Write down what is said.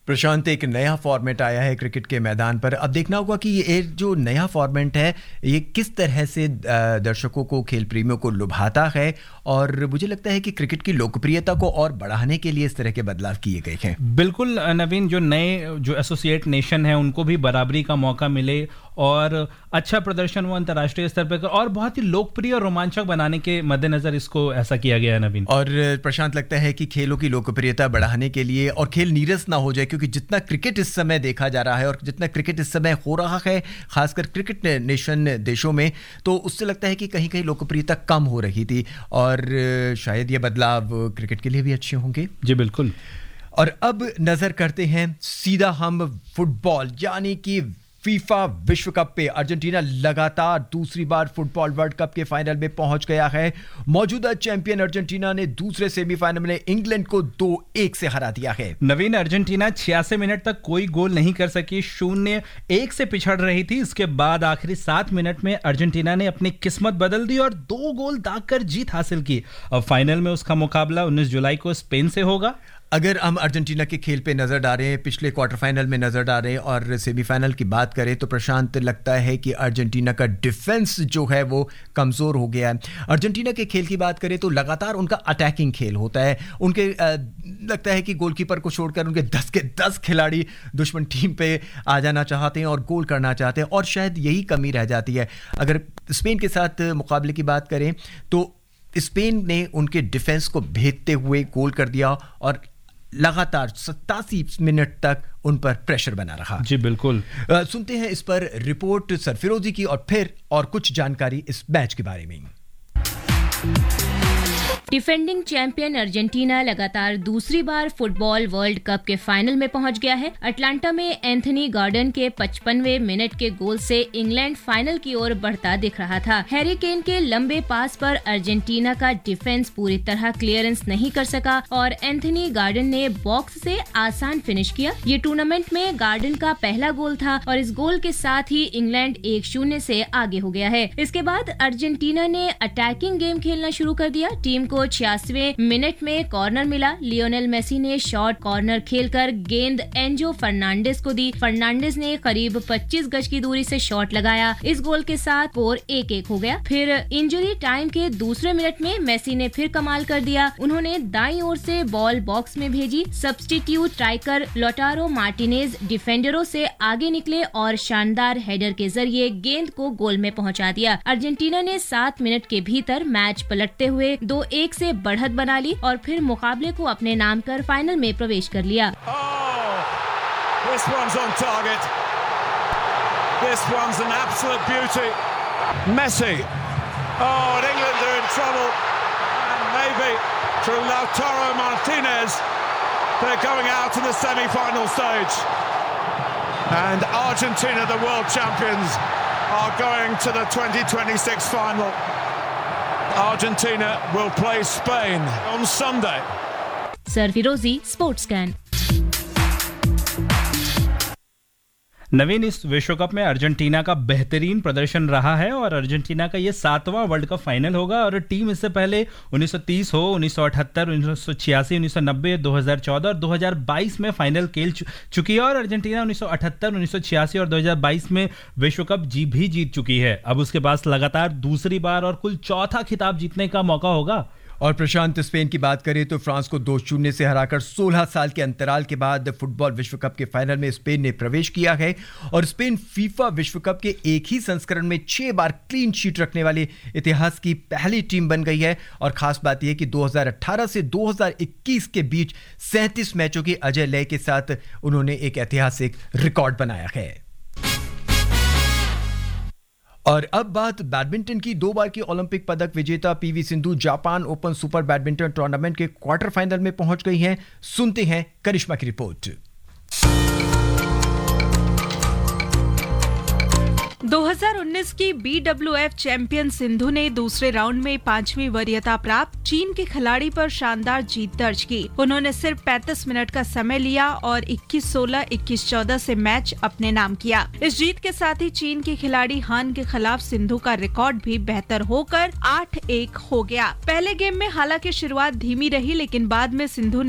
प्रशांत, एक नया फॉर्मेट आया है क्रिकेट के मैदान पर। अब देखना होगा कि ये जो नया फॉर्मेट है ये किस तरह से दर्शकों को, खेल प्रेमियों को लुभाता है, और मुझे लगता है कि क्रिकेट की लोकप्रियता को और बढ़ाने के लिए इस तरह के बदलाव किए गए हैं। बिल्कुल नवीन, जो नए जो एसोसिएट नेशन है उनको भी बराबरी का मौका मिले और अच्छा प्रदर्शन वो अंतर्राष्ट्रीय स्तर पर और बहुत ही लोकप्रिय और रोमांचक बनाने के मद्देनजर इसको ऐसा किया गया है नवीन। और प्रशांत, लगता है कि खेलों की लोकप्रियता बढ़ाने के लिए और खेल नीरस ना हो जाए, क्योंकि जितना क्रिकेट इस समय देखा जा रहा है और जितना क्रिकेट इस समय हो रहा है खासकर क्रिकेट नेशन देशों में, तो उससे लगता है कि कहीं कहीं लोकप्रियता कम हो रही थी, और शायद ये बदलाव क्रिकेट के लिए भी अच्छे होंगे। जी बिल्कुल। और अब नजर करते हैं सीधा हम फुटबॉल यानी कि फीफा विश्व कप पे। अर्जेंटीना लगातार दूसरी बार फुटबॉल वर्ल्ड कप के फाइनल में पहुंच गया है। मौजूदा चैंपियन अर्जेंटीना ने दूसरे सेमीफाइनल में इंग्लैंड को 2-1 से हरा दिया है। नवीन, अर्जेंटीना 86 मिनट तक कोई गोल नहीं कर सकी, 0-1 से पिछड़ रही थी। इसके बाद आखिरी 7 मिनट में अर्जेंटीना ने अपनी किस्मत बदल दी और 2 गोल दागकर जीत हासिल की। अब फाइनल में उसका मुकाबला 19 जुलाई को स्पेन से होगा। अगर हम अर्जेंटीना के खेल पे नजर डालें, पिछले क्वार्टर फाइनल में नजर डालें और सेमीफाइनल की बात करें, तो प्रशांत, लगता है कि अर्जेंटीना का डिफेंस जो है वो कमजोर हो गया है। अर्जेंटीना के खेल की बात करें तो लगातार उनका अटैकिंग खेल होता है। उनके लगता है कि गोलकीपर को छोड़कर उनके 10 के 10 खिलाड़ी दुश्मन टीम पे आ जाना चाहते हैं और गोल करना चाहते हैं, और शायद यही कमी रह जाती है। अगर स्पेन के साथ मुकाबले की बात करें तो स्पेन ने उनके डिफेंस को भेदते हुए गोल कर दिया और लगातार 87 मिनट तक उन पर प्रेशर बना रहा। जी बिल्कुल। सुनते हैं इस पर रिपोर्ट सरफिरोजी की और फिर और कुछ जानकारी इस मैच के बारे में। डिफेंडिंग चैंपियन अर्जेंटीना लगातार दूसरी बार फुटबॉल वर्ल्ड कप के फाइनल में पहुंच गया है। अटलांटा में एंथनी गॉर्डन के 55वें मिनट के गोल से इंग्लैंड फाइनल की ओर बढ़ता दिख रहा था। हैरी केन के लंबे पास पर अर्जेंटीना का डिफेंस पूरी तरह क्लियरेंस नहीं कर सका और एंथनी गॉर्डन ने बॉक्स से आसान फिनिश किया। ये टूर्नामेंट में गॉर्डन का पहला गोल था और इस गोल के साथ ही इंग्लैंड 1-0 से आगे हो गया है। इसके बाद अर्जेंटीना ने अटैकिंग गेम खेलना शुरू कर दिया। टीम को 86वें मिनट में कॉर्नर मिला। लियोनेल मेसी ने शॉर्ट कॉर्नर खेलकर गेंद एंजो फर्नांडिस को दी। फर्नांडिस ने करीब 25 गज की दूरी से शॉट लगाया। इस गोल के साथ स्कोर 1-1 हो गया। फिर इंजरी टाइम के दूसरे मिनट में मेसी ने फिर कमाल कर दिया। उन्होंने दाईं ओर से बॉल बॉक्स में भेजी। सब्स्टिट्यूट स्ट्राइकर लोटारो मार्टिनेज डिफेंडरों से आगे निकले और शानदार हेडर के जरिए गेंद को गोल में पहुंचा दिया। अर्जेंटीना ने 7 मिनट के भीतर मैच पलटते हुए 2-1 से बढ़त बना ली और फिर मुकाबले को अपने नाम कर फाइनल में प्रवेश कर लिया। This one's on target. This one's an absolute beauty. Messi. Oh, and England are in trouble. And maybe through Lautaro Martinez, they're going out in the semi-final stage. And Argentina, the world champions, are going to the 2026 final. Argentina will play Spain on Sunday. सरफिरोजी sports can. नवीन, इस विश्व cup में Argentina का बेहतरीन प्रदर्शन रहा है और Argentina का ये 7वां वर्ल्ड कप फाइनल होगा। और टीम इससे पहले 1930 हो, 1978, 1986, 1990, 2014 और 2022 में फाइनल खेल चुकी है और अर्जेंटीना 1978, 1986 और 2022 में विश्व कप भी जीत चुकी है। अब उसके पास लगातार दूसरी बार और कुल चौथा खिताब जीतने का मौका होगा। और प्रशांत, स्पेन की बात करें तो फ्रांस को 2-0 से हराकर 16 साल के अंतराल के बाद फुटबॉल विश्व कप के फाइनल में स्पेन ने प्रवेश किया है। और स्पेन फीफा विश्व कप के एक ही संस्करण में 6 बार क्लीन शीट रखने वाली इतिहास की पहली टीम बन गई है। और खास बात यह कि 2018 से 2021 के बीच 37 मैचों की अजय लय के साथ उन्होंने एक ऐतिहासिक रिकॉर्ड बनाया है। और अब बात बैडमिंटन की। 2 बार की ओलंपिक पदक विजेता PV Sindhu Japan open super badminton tournament के क्वार्टर फाइनल में पहुंच गई हैं। सुनते हैं करिश्मा की रिपोर्ट। 2019 की BWF चैंपियन सिंधु ने दूसरे राउंड में 5वीं वरीयता प्राप्त चीन के खिलाड़ी पर शानदार जीत दर्ज की। उन्होंने सिर्फ 35 मिनट का समय लिया और 21-16, 21-14 से मैच अपने नाम किया। इस जीत के साथ ही चीन के खिलाड़ी हान के खिलाफ सिंधु का रिकॉर्ड भी बेहतर होकर 8-1 हो गया। पहले गेम में हालांकि शुरुआत धीमी रही, लेकिन बाद में सिंधु